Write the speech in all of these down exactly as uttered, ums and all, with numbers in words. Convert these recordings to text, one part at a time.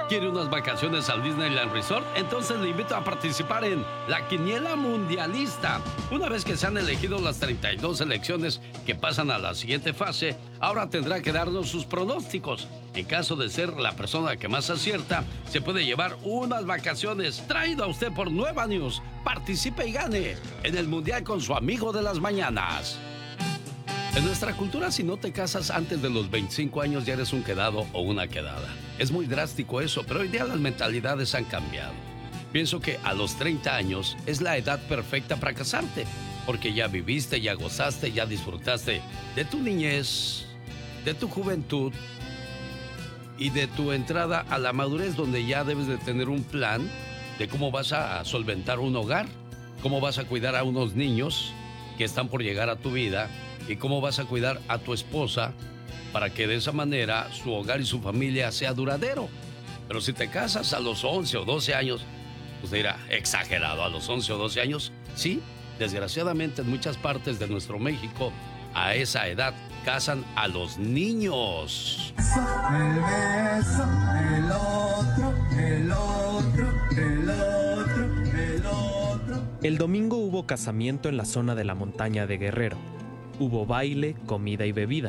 ¿Quiere unas vacaciones al Disneyland Resort? Entonces le invito a participar en la Quiniela Mundialista. Una vez que se han elegido las treinta y dos selecciones que pasan a la siguiente fase, ahora tendrá que darnos sus pronósticos. En caso de ser la persona que más acierta, se puede llevar unas vacaciones traído a usted por Nueva News. Participe y gane en el Mundial con su amigo de las mañanas. En nuestra cultura, si no te casas antes de los veinticinco años, ya eres un quedado o una quedada. Es muy drástico eso, pero hoy día las mentalidades han cambiado. Pienso que a los treinta años es la edad perfecta para casarte, porque ya viviste, ya gozaste, ya disfrutaste de tu niñez, de tu juventud y de tu entrada a la madurez, donde ya debes de tener un plan de cómo vas a solventar un hogar, cómo vas a cuidar a unos niños que están por llegar a tu vida y cómo vas a cuidar a tu esposa para que de esa manera su hogar y su familia sea duradero. Pero si te casas a los once o doce años, pues dirá, exagerado, a los once o doce años, sí, desgraciadamente en muchas partes de nuestro México, a esa edad casan a los niños. El beso, el otro, el otro, el otro, el otro. El domingo hubo casamiento en la zona de la montaña de Guerrero. Hubo baile, comida y bebida.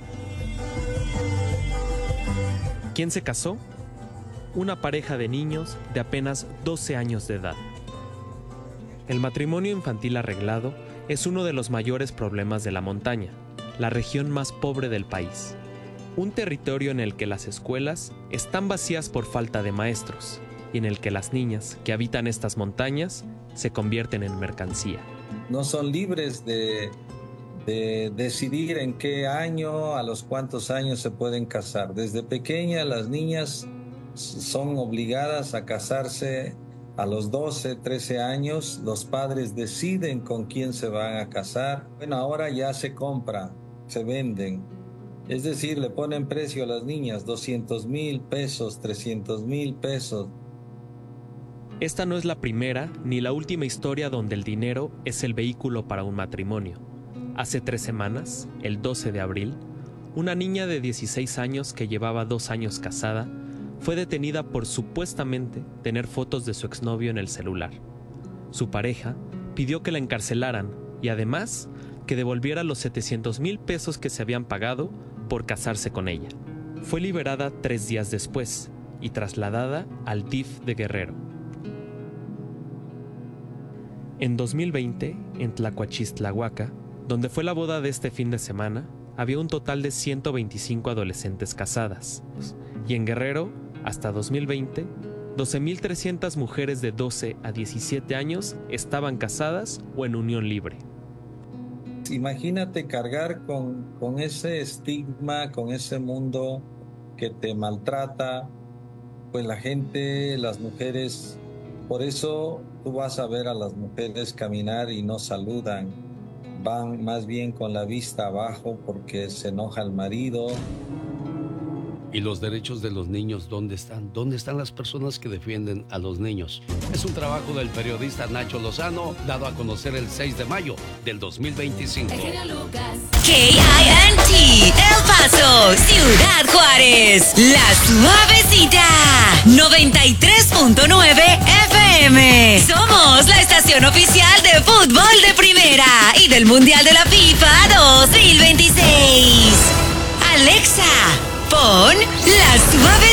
¿Quién se casó? Una pareja de niños de apenas doce años de edad. El matrimonio infantil arreglado es uno de los mayores problemas de la montaña, la región más pobre del país. Un territorio en el que las escuelas están vacías por falta de maestros y en el que las niñas que habitan estas montañas se convierten en mercancía. No son libres de, de decidir en qué año, a los cuántos años se pueden casar. Desde pequeñas las niñas son obligadas a casarse a los doce, trece años. Los padres deciden con quién se van a casar. Bueno, ahora ya se compra, se venden. Es decir, le ponen precio a las niñas, doscientos mil pesos, trescientos mil pesos. Esta no es la primera ni la última historia donde el dinero es el vehículo para un matrimonio. Hace tres semanas, el doce de abril, una niña de dieciséis años que llevaba dos años casada fue detenida por supuestamente tener fotos de su exnovio en el celular. Su pareja pidió que la encarcelaran y además que devolviera los setecientos mil pesos que se habían pagado por casarse con ella. Fue liberada tres días después y trasladada al D I F de Guerrero. En dos mil veinte, en Tlacuachistlahuaca, donde fue la boda de este fin de semana, había un total de ciento veinticinco adolescentes casadas. Y en Guerrero, hasta dos mil veinte, doce mil trescientas mujeres de doce a diecisiete años estaban casadas o en unión libre. Imagínate cargar con, con ese estigma, con ese mundo que te maltrata, pues la gente, las mujeres, por eso tú vas a ver a las mujeres caminar y no saludan, van más bien con la vista abajo porque se enoja el marido. ¿Y los derechos de los niños dónde están? ¿Dónde están las personas que defienden a los niños? Es un trabajo del periodista Nacho Lozano, dado a conocer el seis de mayo del dos mil veinticinco. K I N T, El Paso, Ciudad Juárez, La Suavecita, noventa y tres punto nueve F M. Somos la estación oficial de fútbol de primera y del Mundial de la FIFA dos mil veintiséis. Alexa, pon La Suave.